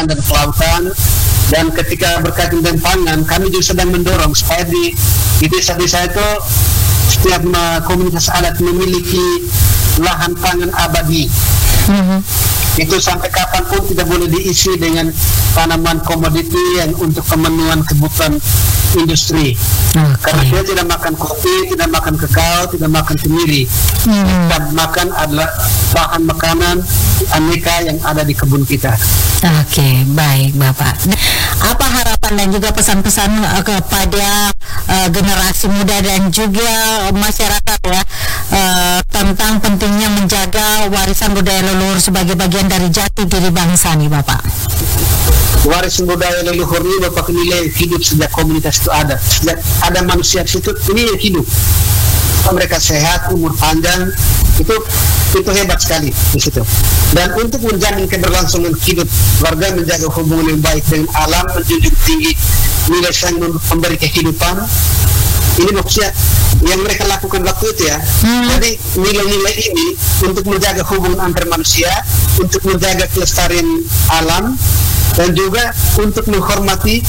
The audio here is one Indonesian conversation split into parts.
dan kelautan. Dan ketika berkaitan dengan pangan, kami juga sedang mendorong supaya di desa-desa itu setiap komunitas adat memiliki lahan pangan abadi. Itu sampai kapanpun tidak boleh diisi dengan tanaman komoditi yang untuk pemenuhan kebutuhan industri. Karena dia tidak makan kopi, tidak makan kakao, tidak makan kemiri. Dan makan adalah bahan makanan aneka yang ada di kebun kita. Oke, baik Bapak. Apa harapan dan juga pesan-pesan kepada generasi muda dan juga masyarakat ya tentang pentingnya menjaga warisan budaya leluhur sebagai bagian dari jati diri bangsa nih Bapak? Warisan budaya leluhur ini Bapak nilai hidup sejak komunitas itu ada. Sejak ada manusia di situ, ini hidup. Mereka sehat, umur panjang, itu hebat sekali di situ. Dan untuk menjamin keberlangsungan hidup, warga menjaga hubungan yang baik dengan alam, menjunjung tinggi nilai yang memberi kehidupan. Ini maksudnya yang mereka lakukan waktu itu ya. Jadi nilai-nilai ini untuk menjaga hubungan antar manusia, untuk menjaga kelestarian alam, dan juga untuk menghormati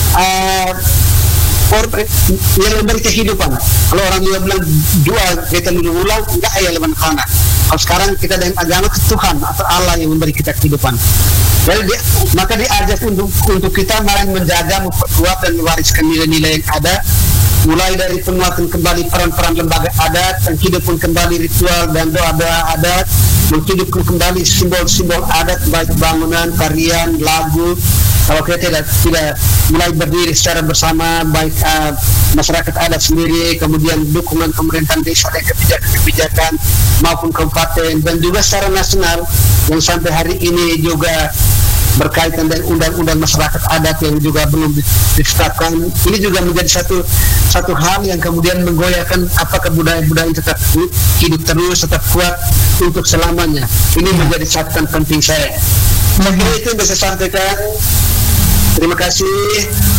yang memberi kehidupan. Kalau orang juga bilang jual kita dulu ulang, enggak ya leban kana. Kalau sekarang kita dengan agama ke Tuhan atau Allah yang memberi kita kehidupan. Jadi maka diajak untuk kita malah menjaga, memperkuat dan mewariskan nilai-nilai yang ada, mulai dari penguatan kembali peran-peran lembaga adat, menghidupkan kembali ritual dan doa-doa adat, menghidupkan kembali simbol-simbol adat baik bangunan, tarian, lagu. Kalau kita tidak mulai berdiri secara bersama, baik masyarakat adat sendiri, kemudian dukungan pemerintahan desa dan kebijakan maupun kabupaten, dan juga secara nasional yang sampai hari ini juga berkaitan dengan undang-undang masyarakat adat yang juga belum ditetapkan. Ini juga menjadi satu hal yang kemudian menggoyahkan apakah budaya-budaya tetap hidup terus, tetap kuat untuk selamanya. Ini menjadi catatan penting saya. Saya kira itu yang bisa saya sampaikan. Terima kasih.